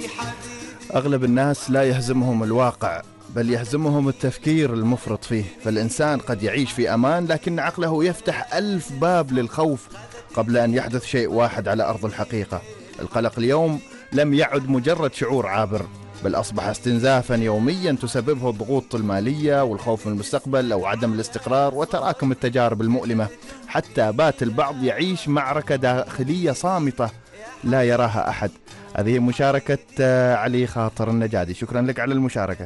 أغلب الناس لا يهزمهم الواقع، بل يهزمهم التفكير المفرط فيه. فالإنسان قد يعيش في أمان، لكن عقله يفتح 1000 باب للخوف قبل أن يحدث شيء واحد على أرض الحقيقة. القلق اليوم لم يعد مجرد شعور عابر، بل أصبح استنزافا يوميا تسببه الضغوط المالية والخوف من المستقبل أو عدم الاستقرار وتراكم التجارب المؤلمة. حتى بات البعض يعيش معركة داخلية صامتة لا يراها أحد. هذه مشاركة علي خاطر النجادي. شكرا لك على المشاركة.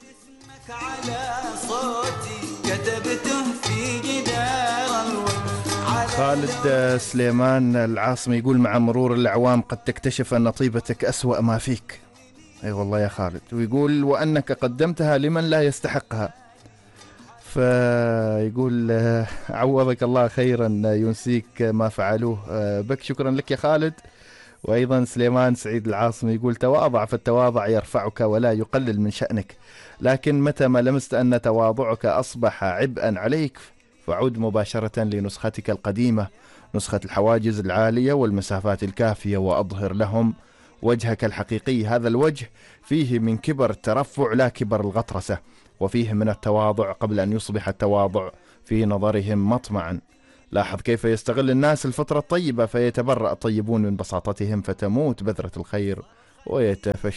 خالد سليمان العاصمي يقول: مع مرور الأعوام قد تكتشف أن طيبتك أسوأ ما فيك. أي والله يا خالد. ويقول: وأنك قدمتها لمن لا يستحقها. فيقول: عوضك الله خيرا، ينسيك ما فعلوه بك. شكرا لك يا خالد. وأيضا سليمان سعيد العاصمي يقول: تواضع فالتواضع يرفعك ولا يقلل من شأنك، لكن متى ما لمست أن تواضعك أصبح عبئا عليك فعد مباشرة لنسختك القديمة، نسخة الحواجز العالية والمسافات الكافية، وأظهر لهم وجهك الحقيقي. هذا الوجه فيه من كبر الترفع لا كبر الغطرسة، وفيه من التواضع قبل أن يصبح التواضع في نظرهم مطمعا. لاحظ كيف يستغل الناس الفترة الطيبة فيتبرأ الطيبون من بساطتهم فتموت بذرة الخير ويتفشى